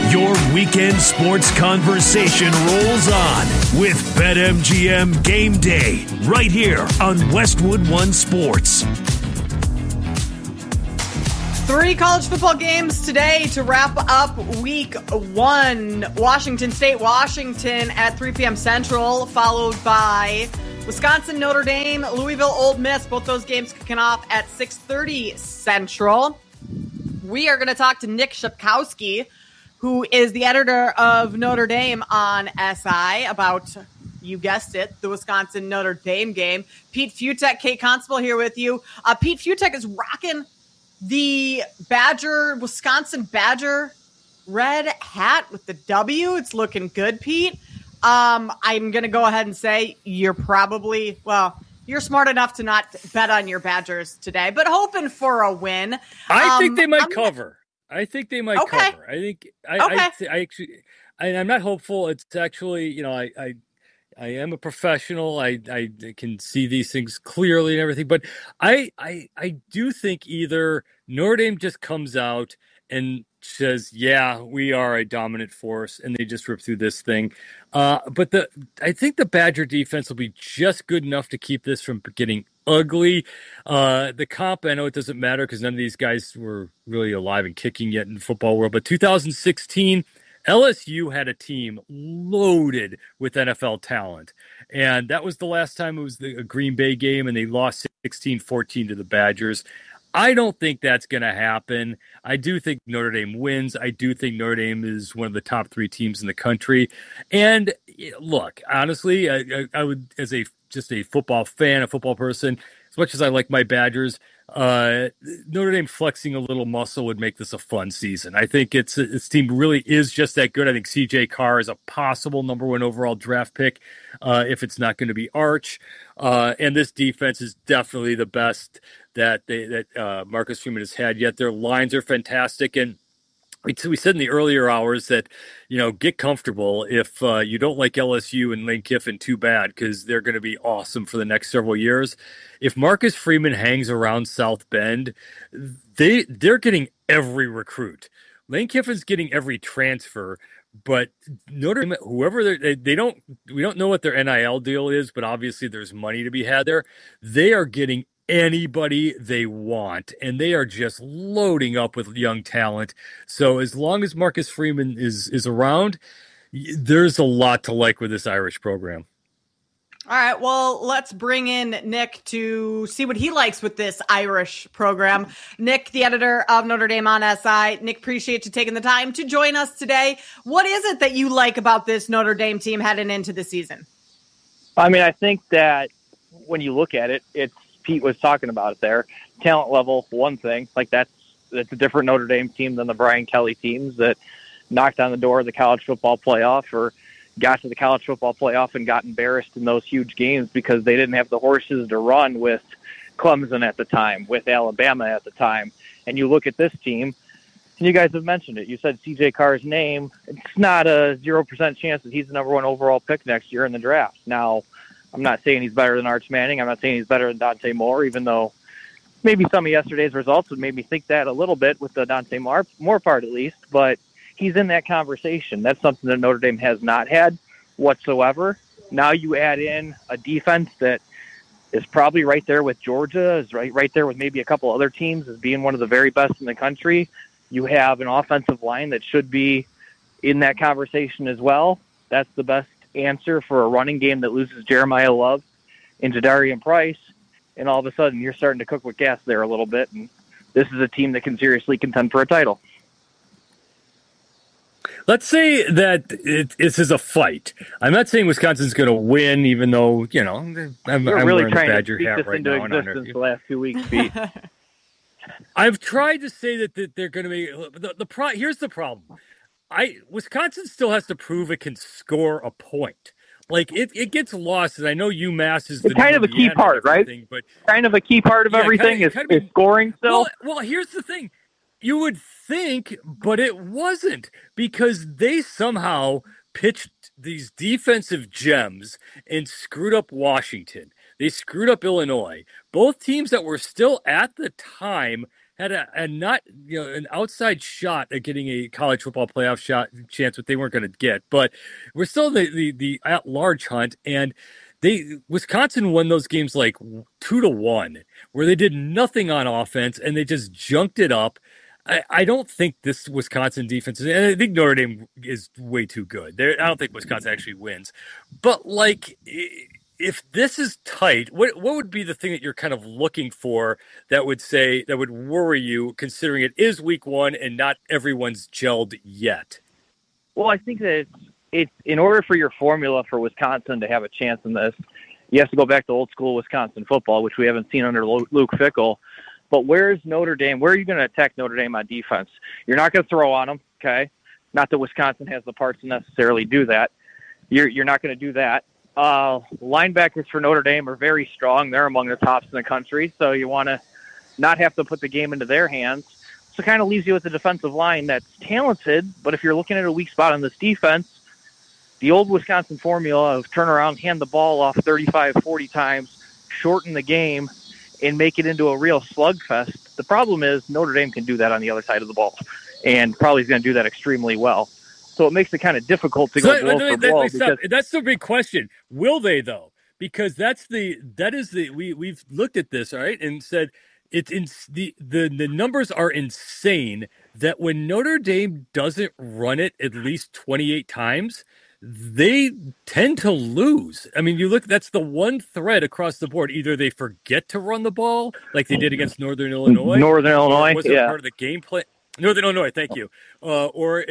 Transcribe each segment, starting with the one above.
Your weekend sports conversation rolls on with BetMGM Game Day right here on Westwood One Sports. 3 college football games today to wrap up week 1. Washington State, Washington at 3 p.m. Central, followed by Wisconsin, Notre Dame, Louisville, Ole Miss. Both those games kicking off at 6:30 Central. We are going to talk to Nick Shepkowski, who is the editor of Notre Dame on SI, about, you guessed it, the Wisconsin-Notre Dame game. Pete Fiutak, Kate Constable here with you. Pete Fiutak is rocking the Wisconsin Badger red hat with the W. It's looking good, Pete. I'm going to go ahead and say you're smart enough to not bet on your Badgers today, but hoping for a win. I think they might cover. I think they might cover. I'm not hopeful. It's actually, I am a professional. I can see these things clearly and everything, but I do think either Notre Dame just comes out and says, yeah, we are a dominant force, and they just rip through this thing. But I think the Badger defense will be just good enough to keep this from getting ugly. The comp, I know it doesn't matter because none of these guys were really alive and kicking yet in the football world, but 2016, LSU had a team loaded with NFL talent. And that was the last time it was a Green Bay game, and they lost 16-14 to the Badgers. I don't think that's going to happen. I do think Notre Dame wins. I do think Notre Dame is one of the top 3 teams in the country. And look, honestly, I would, as just a football fan, a football person, as much as I like my Badgers, Notre Dame flexing a little muscle would make this a fun season. I think its team really is just that good. I think C.J. Carr is a possible number 1 overall draft pick if it's not going to be Arch. And this defense is definitely the best that Marcus Freeman has had yet. Their lines are fantastic, and we said in the earlier hours that, get comfortable. If you don't like LSU and Lane Kiffin, too bad, because they're going to be awesome for the next several years. If Marcus Freeman hangs around South Bend, they're getting every recruit. Lane Kiffin's getting every transfer, but Notre Dame, whoever we don't know what their NIL deal is, but obviously there's money to be had there. They are getting anybody they want, and they are just loading up with young talent. So as long as Marcus Freeman is around, there's a lot to like with this Irish program. All right, well, let's bring in Nick to see what he likes with this Irish program. Nick, the editor of Notre Dame on SI. Nick, appreciate you taking the time to join us today. What is it that you like about this Notre Dame team heading into the season? I mean, I think that when you look at it, Pete was talking about it there. Talent level, one thing. Like that's a different Notre Dame team than the Brian Kelly teams that knocked on the door of the college football playoff or got to the college football playoff and got embarrassed in those huge games because they didn't have the horses to run with Clemson at the time, with Alabama at the time. And you look at this team, and you guys have mentioned it. You said C.J. Carr's name. It's not a 0% chance that he's the number 1 overall pick next year in the draft. Now, I'm not saying he's better than Arch Manning. I'm not saying he's better than Dante Moore, even though maybe some of yesterday's results would make me think that a little bit with the Dante Moore part at least. But he's in that conversation. That's something that Notre Dame has not had whatsoever. Now you add in a defense that is probably right there with Georgia, is right there with maybe a couple other teams as being one of the very best in the country. You have an offensive line that should be in that conversation as well. That's the best answer for a running game that loses Jeremiah Love and Jadarian Price, and all of a sudden you're starting to cook with gas there a little bit, and this is a team that can seriously contend for a title. Let's say that this is a fight. I'm not saying Wisconsin's going to win, even though, I'm really wearing trying the Badger to speak hat this right into now. existence the last 2 weeks, Pete. I've tried to say that they're going to be here's the problem. Wisconsin still has to prove it can score a point. Like it gets lost, and I know UMass is kind of a key part, right? But kind of a key part of everything is scoring still. Well, here's the thing. You would think, but it wasn't, because they somehow pitched these defensive gems and screwed up Washington. They screwed up Illinois. Both teams that were still at the time had an outside shot at getting a college football playoff chance, that they weren't going to get. But we're still the at-large hunt, and Wisconsin won those games like 2-1, where they did nothing on offense and they just junked it up. I don't think this Wisconsin defense and I think Notre Dame is way too good. I don't think Wisconsin actually wins. But if this is tight, what would be the thing that you're kind of looking for that would worry you, considering it is week 1 and not everyone's gelled yet? Well, I think that it's in order for your formula for Wisconsin to have a chance in this, you have to go back to old school Wisconsin football, which we haven't seen under Luke Fickell. But where's Notre Dame? Where are you going to attack Notre Dame on defense? You're not going to throw on them, okay? Not that Wisconsin has the parts to necessarily do that. You're not going to do that. Linebackers for Notre Dame are very strong. They're among the tops in the country, so you want to not have to put the game into their hands. So it kind of leaves you with a defensive line that's talented, but if you're looking at a weak spot on this defense, the old Wisconsin formula of turn around, hand the ball off 35, 40 times, shorten the game, and make it into a real slugfest. The problem is Notre Dame can do that on the other side of the ball, and probably is going to do that extremely well. So it makes it kind of difficult to go blow for blow. That's the big question. Will they, though? Because we've looked at this, all right, and said the numbers are insane that when Notre Dame doesn't run it at least 28 times, they tend to lose. I mean, that's the one thread across the board. Either they forget to run the ball, like they did against Northern Illinois. Was it part of the game plan? Northern Illinois, thank you. Or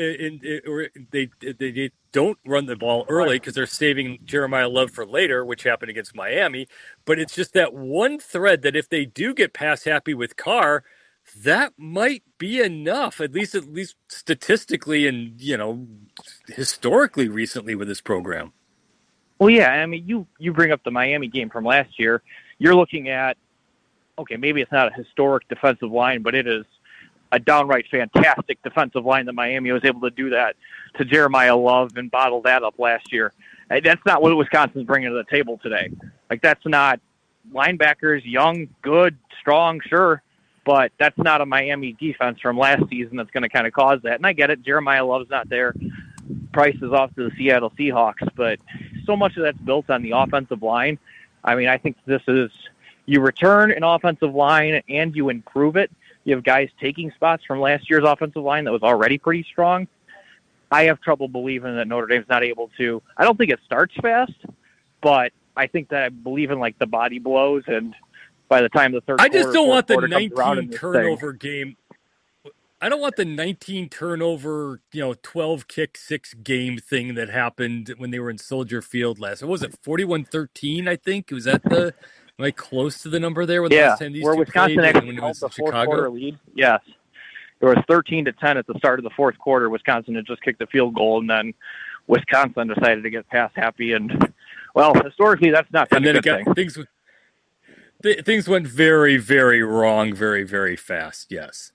they don't run the ball early because they're saving Jeremiah Love for later, which happened against Miami. But it's just that one thread that if they do get pass happy with Carr, that might be enough, at least statistically and historically recently with this program. Well, yeah, I mean, you bring up the Miami game from last year. You're looking at, okay, maybe it's not a historic defensive line, but it is a downright fantastic defensive line that Miami was able to do that to Jeremiah Love and bottle that up last year. That's not what Wisconsin's bringing to the table today. That's not linebackers, young, good, strong, sure, but that's not a Miami defense from last season that's going to kind of cause that. And I get it. Jeremiah Love's not there. Price is off to the Seattle Seahawks, but so much of that's built on the offensive line. I mean, I think this is, you return an offensive line and you improve it. You have guys taking spots from last year's offensive line that was already pretty strong. I have trouble believing that Notre Dame's not able to. I don't think it starts fast, but I think that I believe in the body blows, and by the time the third quarter, I just don't want the 19 turnover game. I don't want the 19 turnover, 12 kick 6 game thing that happened when they were in Soldier Field last. Was it 41-13? I think was that the. Am I close to the number there? When the last time these where two Wisconsin played actually when it held was the in fourth Chicago? Quarter lead. Yes, it was 13-10 at the start of the fourth quarter. Wisconsin had just kicked the field goal, and then Wisconsin decided to get pass happy. And well, historically, that's not been a good thing. Things went very, very wrong, very, very fast. Yes.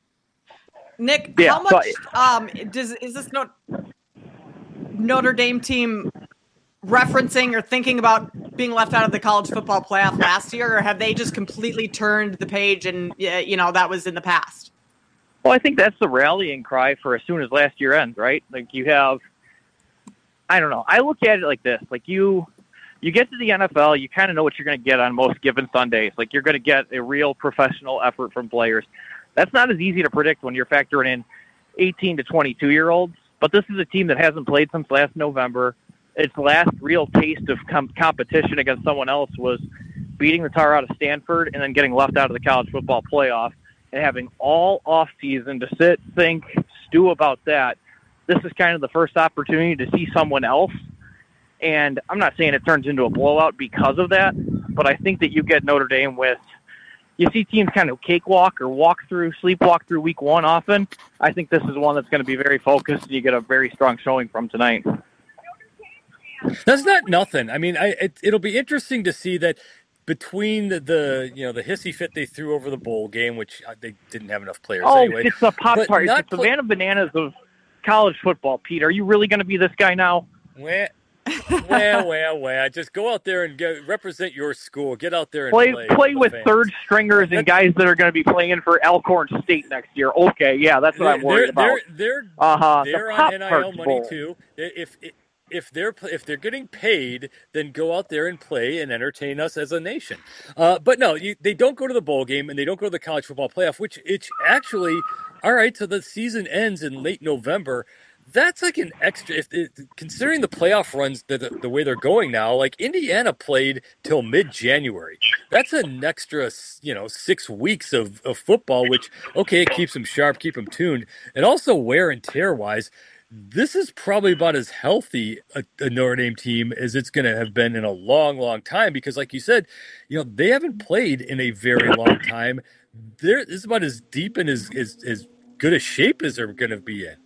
Nick, how much is this Notre Dame team referencing or thinking about being left out of the college football playoff last year, or have they just completely turned the page and that was in the past? Well, I think that's the rallying cry for as soon as last year ends, right? You have, I don't know. I look at it like this: you get to the NFL, you kind of know what you're going to get on most given Sundays. You're going to get a real professional effort from players. That's not as easy to predict when you're factoring in 18 to 22-year-olds. But this is a team that hasn't played since last November. Its last real taste of competition against someone else was beating the tar out of Stanford and then getting left out of the college football playoff and having all offseason to sit, think, stew about that. This is kind of the first opportunity to see someone else. And I'm not saying it turns into a blowout because of that, but I think that you get Notre Dame with, you see teams kind of cakewalk or sleepwalk through week 1 often. I think this is one that's going to be very focused, and you get a very strong showing from tonight. That's not nothing. I mean, it'll be interesting to see that between the hissy fit they threw over the bowl game, which they didn't have enough players anyway. It's the pop tart. It's the Savannah Bananas of college football, Pete. Are you really going to be this guy now? Well, Well. Just go out there and represent your school. Get out there and play with third stringers and guys that are going to be playing for Elkhorn State next year. Okay, yeah, that's what I'm worried about. They're the on NIL money Bowl. too. If they're getting paid, then go out there and play and entertain us as a nation. But no, they don't go to the bowl game and they don't go to the college football playoff, which it's actually all right. So the season ends in late November. That's like an extra. Considering the playoff runs the way they're going now, like Indiana played till mid-January. That's an extra, 6 weeks of football, which okay, it keeps them sharp, keep them tuned, and also wear and tear wise. This is probably about as healthy a Notre Dame team as it's going to have been in a long, long time because, like you said, they haven't played in a very long time. This is about as deep and as good a shape as they're going to be in.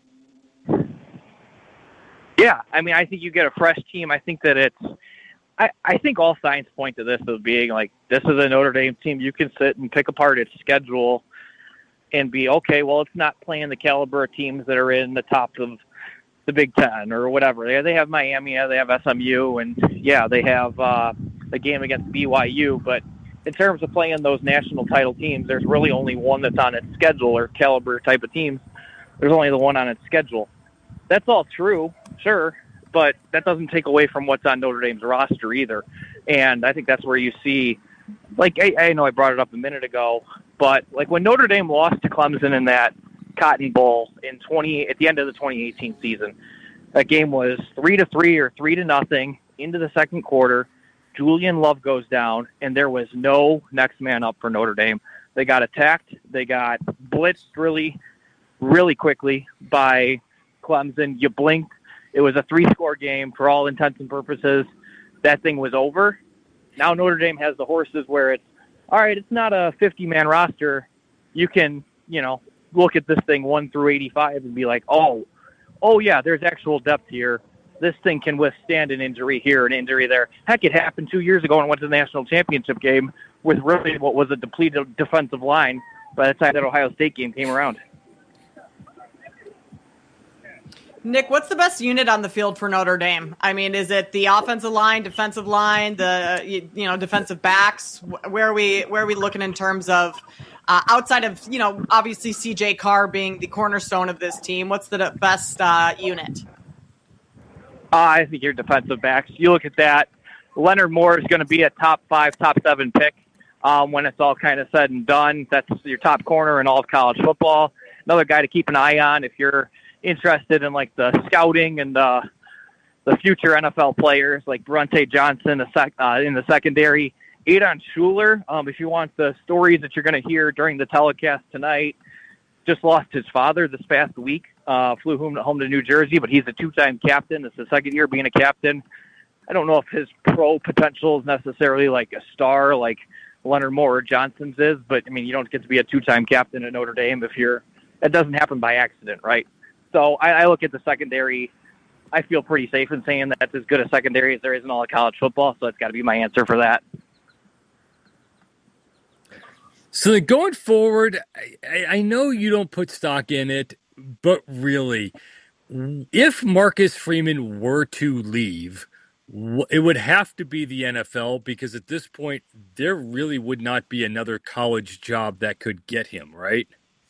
Yeah, I mean, I think you get a fresh team. I think that I think all signs point to this as being like this is a Notre Dame team. You can sit and pick apart its schedule and be okay. Well, it's not playing the caliber of teams that are in the top of the Big Ten or whatever. They have Miami, they have SMU, and yeah, they have the game against BYU. But in terms of playing those national title teams, there's really only one that's on its schedule or caliber type of teams. There's only the one on its schedule. That's all true, sure, but that doesn't take away from what's on Notre Dame's roster either. And I think that's where you see, like, I know I brought it up a minute ago, but like when Notre Dame lost to Clemson in that Cotton Bowl at the end of the 2018 season, that game was 3-3 or 3-0 into the second quarter. Julian Love goes down, and there was no next man up for Notre Dame. They got attacked. They got blitzed really, really quickly by Clemson. You blinked. It was a 3-score game for all intents and purposes. That thing was over. Now Notre Dame has the horses where it's, all right, it's not a 50-man roster. You can, look at this thing 1 through 85 and be like, oh yeah, there's actual depth here. This thing can withstand an injury here, an injury there. Heck, it happened 2 years ago and went to the national championship game with really what was a depleted defensive line by the time that Ohio State game came around. Nick, what's the best unit on the field for Notre Dame? I mean, is it the offensive line, defensive line, the defensive backs? Where are we looking in terms of outside of obviously CJ Carr being the cornerstone of this team? What's the best unit? I think your defensive backs. You look at that. Leonard Moore is going to be a top 5, top 7 pick when it's all kind of said and done. That's your top corner in all of college football. Another guy to keep an eye on if you're interested in like the scouting and the future NFL players like Bronte Johnson in the secondary. Adon Schuler, if you want the stories that you're going to hear during the telecast tonight, just lost his father this past week, flew home to New Jersey, but he's a 2-time captain. It's the second year being a captain. I don't know if his pro potential is necessarily like a star like Leonard Moore or Johnson's is, but I mean, you don't get to be a 2-time captain at Notre Dame that doesn't happen by accident, right? So I look at the secondary. I feel pretty safe in saying that that's as good a secondary as there is in all of college football, so it's got to be my answer for that. So then going forward, I know you don't put stock in it, but really, if Marcus Freeman were to leave, it would have to be the NFL because at this point, there really would not be another college job that could get him, right?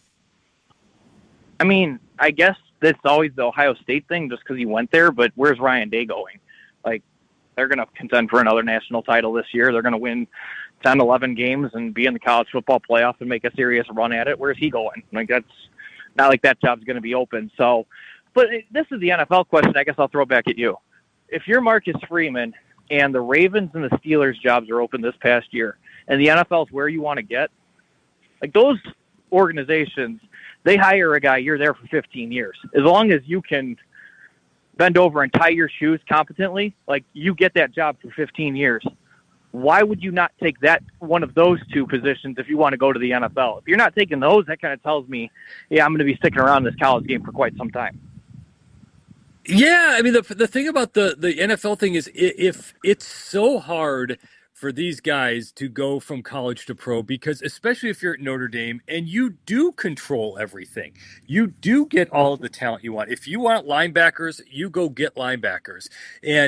I mean, I guess that's always the Ohio State thing just because he went there, but where's Ryan Day going? Like, they're going to contend for another national title this year. They're going to win 10, 11 games and be in the college football playoff and make a serious run at it. Where's he going? Like, that's not like that job's going to be open. So, but this is the NFL question. I guess I'll throw back at you. If you're Marcus Freeman and the Ravens and the Steelers jobs are open this past year and the NFL is where you want to get, like those organizations, they hire a guy, you're there for 15 years. As long as you can bend over and tie your shoes competently, like you get that job for 15 years. Why would you not take that one of those two positions if you want to go to the NFL? If you're not taking those, that kind of tells me, yeah, I'm going to be sticking around this college game for quite some time. Yeah, I mean, the thing about the NFL thing is if it's so hard for these guys to go from college to pro, because especially if you're at Notre Dame and you do control everything, you do get all of the talent you want. If you want linebackers, you go get linebackers. And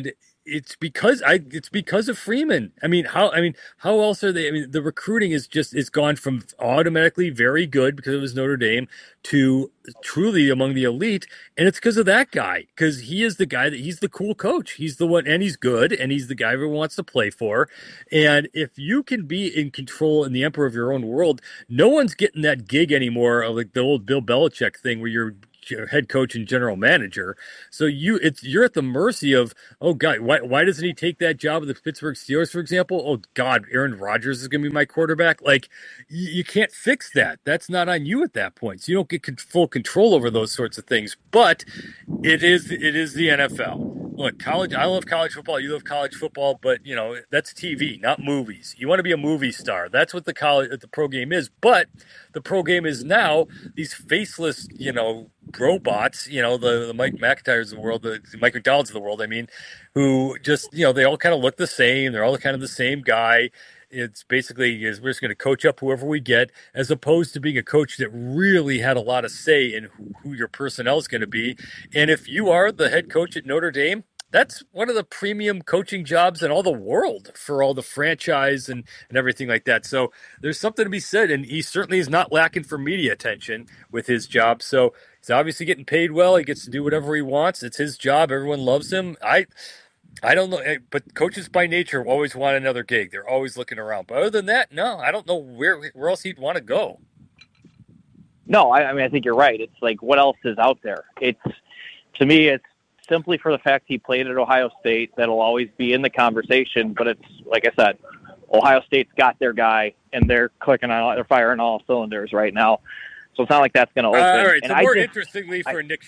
it's because of Freeman. I mean, how else are they? I mean, the recruiting is gone from automatically very good because it was Notre Dame to truly among the elite, and it's because of that guy. Because he is the guy he's the cool coach. He's the one, and he's good, and he's the guy everyone wants to play for. And if you can be in control and the emperor of your own world, no one's getting that gig anymore, like the old Bill Belichick thing where you're head coach and general manager. So you're at the mercy of, oh God, why doesn't he take that job of the Pittsburgh Steelers, for example? Oh God, Aaron Rodgers is going to be my quarterback. Like you can't fix that. That's not on you at that point. So you don't get full control over those sorts of things. But it is the NFL. Look, college. I love college football. You love college football, but that's TV, not movies. You want to be a movie star. That's what the pro game is. But the pro game is now these faceless, robots. The Mike McIntyres of the world, the Mike McDonald's of the world. I mean, who just they all kind of look the same. They're all kind of the same guy. It's basically we're just going to coach up whoever we get, as opposed to being a coach that really had a lot of say in who your personnel is going to be. And if you are the head coach at Notre Dame, that's one of the premium coaching jobs in all the world for all the franchise and everything like that. So there's something to be said, and he certainly is not lacking for media attention with his job. So he's obviously getting paid well. He gets to do whatever he wants. It's his job. Everyone loves him. I don't know, but coaches by nature always want another gig. They're always looking around. But other than that, no, I don't know where else he'd want to go. No, I mean, I think you're right. It's like, what else is out there? To me, it's simply for the fact he played at Ohio State. That'll always be in the conversation. But it's, like I said, Ohio State's got their guy, and they're firing all cylinders right now. So it's not like that's going to open. All right, and so more interesting for Nick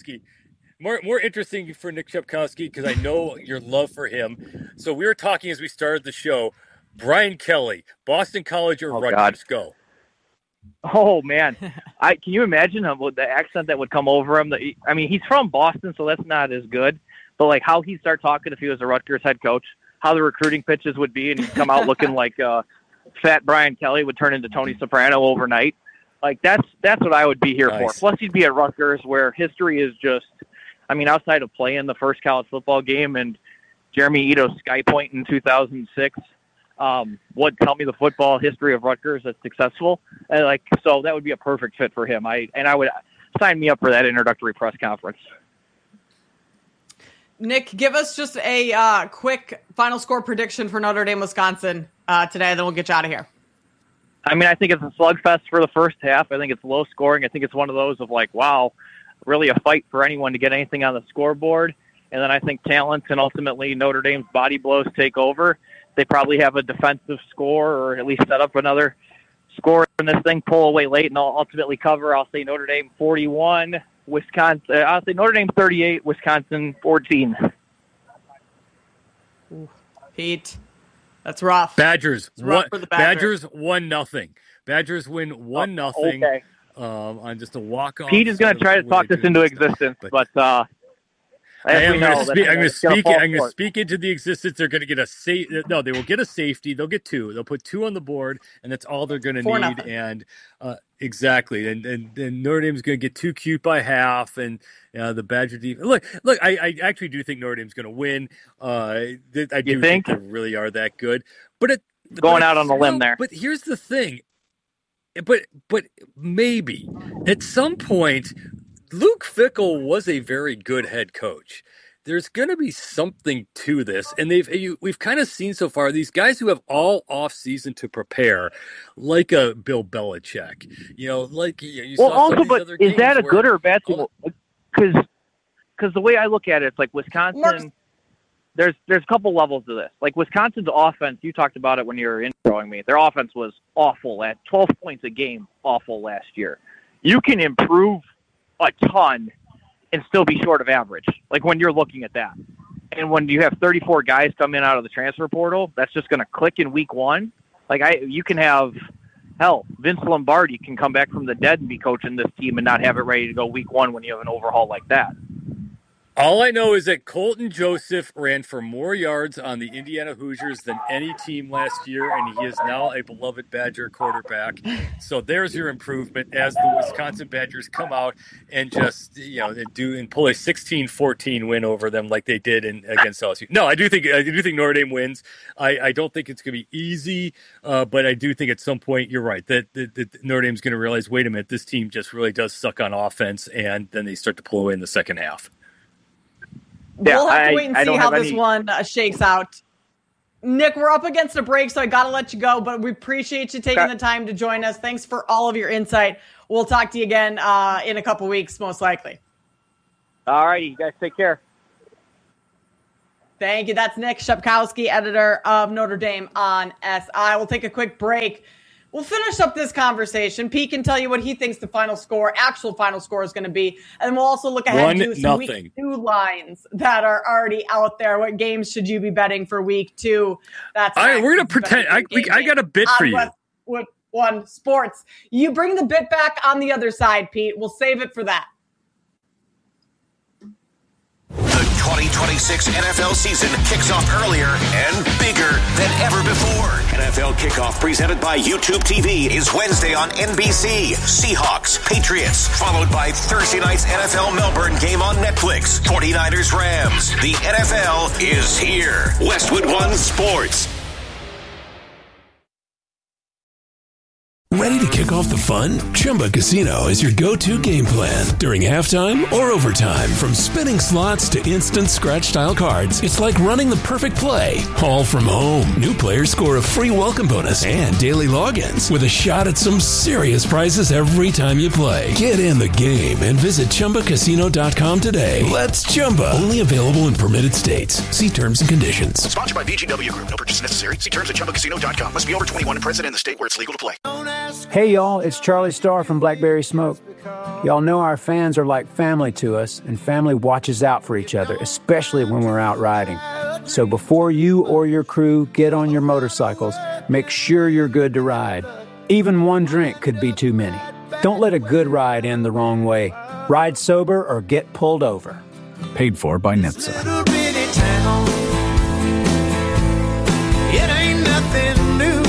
Shepkowski, because I know your love for him. So we were talking as we started the show. Brian Kelly, Boston College or Rutgers? God. Go. Oh man, can you imagine the accent that would come over him? I mean, he's from Boston, so that's not as good. But like how he'd start talking if he was a Rutgers head coach, how the recruiting pitches would be, and he'd come out looking like fat Brian Kelly would turn into Tony Soprano overnight. Like that's what I would be here for. Plus, he'd be at Rutgers, where history is just. I mean, outside of playing the first college football game and Jeremy Ito's Sky Point in 2006, would tell me the football history of Rutgers that's successful. And so that would be a perfect fit for him. I would sign me up for that introductory press conference. Nick, give us just a quick final score prediction for Notre Dame, Wisconsin today, then we'll get you out of here. I mean, I think it's a slugfest for the first half. I think it's low scoring. I think it's one of those of like, wow, really a fight for anyone to get anything on the scoreboard. And then I think talent and ultimately Notre Dame's body blows take over. They probably have a defensive score or at least set up another score in this thing, pull away late, and they'll ultimately cover. I'll say Notre Dame 41, Wisconsin. I'll say Notre Dame 38, Wisconsin 14. Ooh, Pete, that's rough. Badgers. Rough for the Badgers. Badgers 1-0. Badgers win 1-0. Okay. On just a walk-off. Pete is going to try to talk this into existence, but I'm going to speak into the existence. They're going to get No, they will get a safety. They'll get 2. They'll put 2 on the board, and that's all they're going to need. 4-0. And exactly. And Notre Dame's going to get too cute by half. And the Badger defense. Look. I actually do think Notre Dame's going to win. I do think they really are that good. But going out on a limb there. But here's the thing. But maybe at some point, Luke Fickell was a very good head coach. There's going to be something to this, and we've kind of seen so far these guys who have all off season to prepare, like a Bill Belichick. But is that a good or a bad thing? Because the way I look at it, it's like Wisconsin. There's a couple levels to this. Like Wisconsin's offense, you talked about it when you were introing me. Their offense was awful at 12 points a game, awful last year. You can improve a ton and still be short of average, like when you're looking at that. And when you have 34 guys come in out of the transfer portal, that's just going to click in week 1. You can have, Vince Lombardi can come back from the dead and be coaching this team and not have it ready to go week 1 when you have an overhaul like that. All I know is that Colton Joseph ran for more yards on the Indiana Hoosiers than any team last year, and he is now a beloved Badger quarterback. So there's your improvement as the Wisconsin Badgers come out and just, pull a 16-14 win over them like they did against LSU. No, I do think Notre Dame wins. I don't think it's going to be easy, but I do think at some point you're right that Notre Dame's going to realize, wait a minute, this team just really does suck on offense, and then they start to pull away in the second half. Yeah, we'll have to wait and see how this one shakes out. Nick, we're up against a break, so I got to let you go, but we appreciate you taking the time to join us. Thanks for all of your insight. We'll talk to you again in a couple weeks, most likely. All righty, you guys take care. Thank you. That's Nick Shepkowski, editor of Notre Dame on SI. We'll take a quick break. We'll finish up this conversation. Pete can tell you what he thinks the actual final score is going to be. And we'll also look ahead to some week 2 lines that are already out there. What games should you be betting for week 2? That's all right. We're going to pretend. I got a bit for you. Westwood One Sports. You bring the bit back on the other side, Pete. We'll save it for that. The 2026 NFL season kicks off earlier and bigger than ever before. NFL Kickoff presented by YouTube TV is Wednesday on NBC. Seahawks, Patriots, followed by Thursday night's NFL Melbourne game on Netflix. 49ers, Rams. The NFL is here. Westwood One Sports. Ready to kick off the fun? Chumba Casino is your go-to game plan during halftime or overtime. From spinning slots to instant scratch-style cards, it's like running the perfect play, all from home. New players score a free welcome bonus and daily logins with a shot at some serious prizes every time you play. Get in the game and visit ChumbaCasino.com today. Let's Chumba. Only available in permitted states. See terms and conditions. Sponsored by VGW Group. No purchase necessary. See terms at ChumbaCasino.com. Must be over 21 and present in the state where it's legal to play. Hey y'all, it's Charlie Starr from Blackberry Smoke. Y'all know our fans are like family to us, and family watches out for each other, especially when we're out riding. So before you or your crew get on your motorcycles, make sure you're good to ride. Even one drink could be too many. Don't let a good ride end the wrong way. Ride sober or get pulled over. Paid for by NHTSA. It ain't nothing new.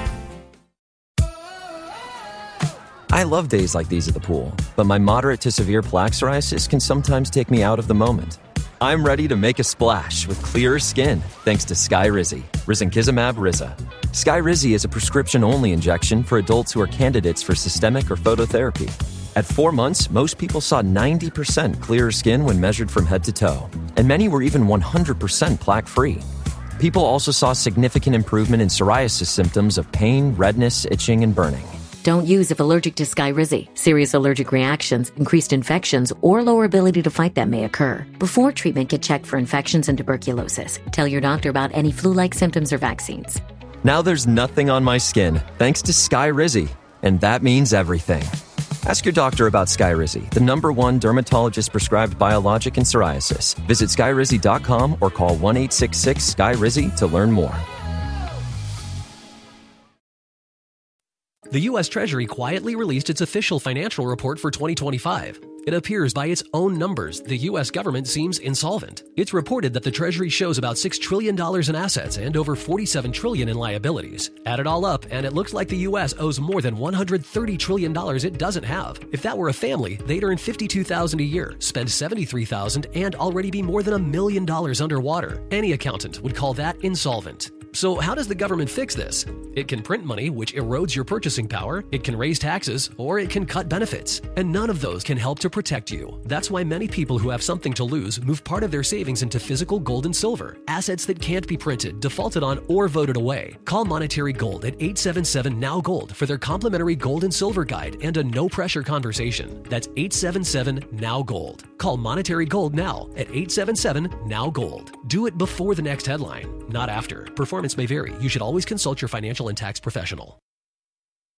I love days like these at the pool, but my moderate to severe plaque psoriasis can sometimes take me out of the moment. I'm ready to make a splash with clearer skin thanks to Skyrizi, risankizumab Riza. Skyrizi is a prescription-only injection for adults who are candidates for systemic or phototherapy. At 4 months, most people saw 90% clearer skin when measured from head to toe, and many were even 100% plaque-free. People also saw significant improvement in psoriasis symptoms of pain, redness, itching, and burning. Don't use if allergic to Skyrizi. Serious allergic reactions, increased infections, or lower ability to fight them may occur. Before treatment, get checked for infections and tuberculosis. Tell your doctor about any flu-like symptoms or vaccines. Now there's nothing on my skin thanks to Skyrizi, and that means everything. Ask your doctor about Skyrizi, the #1 dermatologist-prescribed biologic in psoriasis. Visit Skyrizi.com or call 1-866-SKYRIZI to learn more. The U.S. Treasury quietly released its official financial report for 2025. It appears by its own numbers, the U.S. government seems insolvent. It's reported that the Treasury shows about $6 trillion in assets and over $47 trillion in liabilities. Add it all up, and it looks like the U.S. owes more than $130 trillion it doesn't have. If that were a family, they'd earn $52,000 a year, spend $73,000, and already be more than $1 million underwater. Any accountant would call that insolvent. So how does the government fix this? It can print money, which erodes your purchasing power, it can raise taxes, or it can cut benefits. And none of those can help to protect you. That's why many people who have something to lose move part of their savings into physical gold and silver, assets that can't be printed, defaulted on, or voted away. Call Monetary Gold at 877-NOW-GOLD for their complimentary gold and silver guide and a no-pressure conversation. That's 877-NOW-GOLD. Call Monetary Gold now at 877-NOW-GOLD. Do it before the next headline, not after. Performance may vary. You should always consult your financial and tax professional.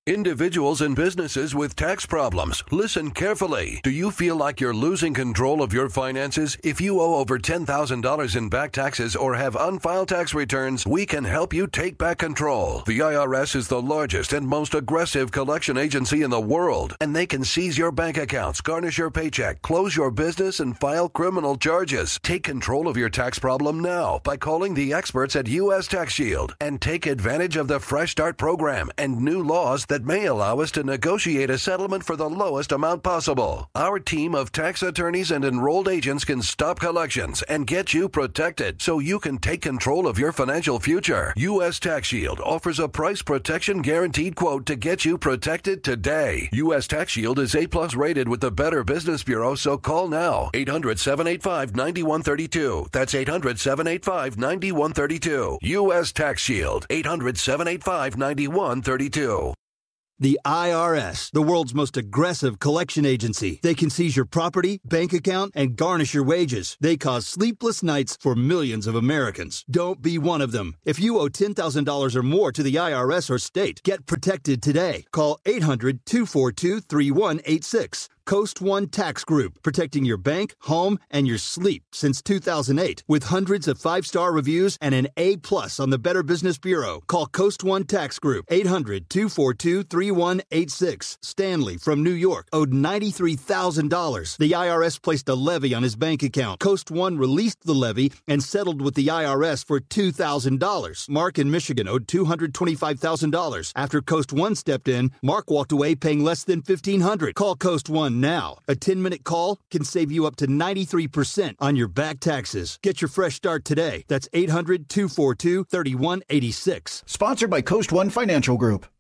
Individuals and businesses with tax problems, listen carefully. Do you feel like you're losing control of your finances? If you owe over $10,000 in back taxes or have unfiled tax returns, we can help you take back control. The IRS is the largest and most aggressive collection agency in the world, and they can seize your bank accounts, garnish your paycheck, close your business, and file criminal charges. Take control of your tax problem now by calling the experts at U.S. Tax Shield and take advantage of the Fresh Start program and new laws that may allow us to negotiate a settlement for the lowest amount possible. Our team of tax attorneys and enrolled agents can stop collections and get you protected so you can take control of your financial future. U.S. Tax Shield offers a price protection guaranteed quote to get you protected today. U.S. Tax Shield is A+ rated with the Better Business Bureau, so call now. 800-785-9132. That's 800-785-9132. U.S. Tax Shield. 800-785-9132. The IRS, the world's most aggressive collection agency. They can seize your property, bank account, and garnish your wages. They cause sleepless nights for millions of Americans. Don't be one of them. If you owe $10,000 or more to the IRS or state, get protected today. Call 800-242-3186. Coast One Tax Group, protecting your bank, home, and your sleep since 2008. With hundreds of 5-star reviews and an A+ on the Better Business Bureau. Call Coast One Tax Group, 800-242-3186. Stanley from New York owed $93,000. The IRS placed a levy on his bank account. Coast One released the levy and settled with the IRS for $2,000. Mark in Michigan owed $225,000. After Coast One stepped in, Mark walked away paying less than $1,500. Call Coast One now. A 10-minute call can save you up to 93% on your back taxes. Get your fresh start today. That's 800-242-3186. Sponsored by Coast One Financial Group.